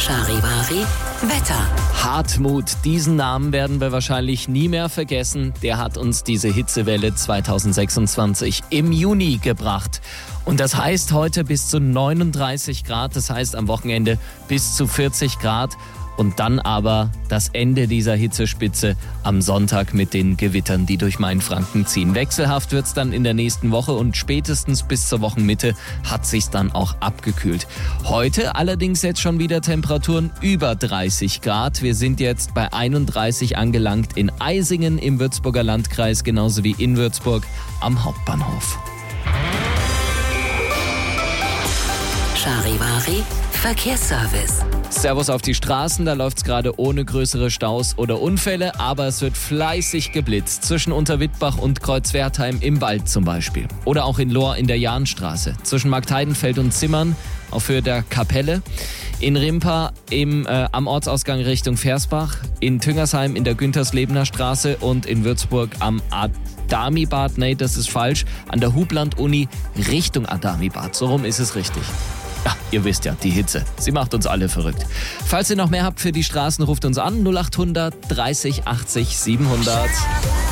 Charivari Wetter. Hartmut, diesen Namen werden wir wahrscheinlich nie mehr vergessen. Der hat uns diese Hitzewelle 2026 im Juni gebracht. Und das heißt heute bis zu 39 Grad, das heißt am Wochenende bis zu 40 Grad. Und dann aber das Ende dieser Hitzespitze am Sonntag mit den Gewittern, die durch Mainfranken ziehen. Wechselhaft wird es dann in der nächsten Woche und spätestens bis zur Wochenmitte hat sich's dann auch abgekühlt. Heute allerdings jetzt schon wieder Temperaturen über 30 Grad. Wir sind jetzt bei 31 angelangt in Eisingen im Würzburger Landkreis, genauso wie in Würzburg am Hauptbahnhof. Charivari Verkehrsservice. Servus auf die Straßen, da läuft's gerade ohne größere Staus oder Unfälle, aber es wird fleißig geblitzt. Zwischen Unterwittbach und Kreuzwertheim im Wald zum Beispiel. Oder auch in Lohr in der Jahnstraße. Zwischen Marktheidenfeld und Zimmern auf Höhe der Kapelle. In Rimpa am Ortsausgang Richtung Versbach. In Tüngersheim in der Günterslebener Straße und in Würzburg am Adamibad. Nee, das ist falsch. An der Hubland-Uni Richtung Adamibad. So rum ist es richtig. Ja, ihr wisst ja, die Hitze, sie macht uns alle verrückt. Falls ihr noch mehr habt für die Straßen, ruft uns an 0800 30 80 700.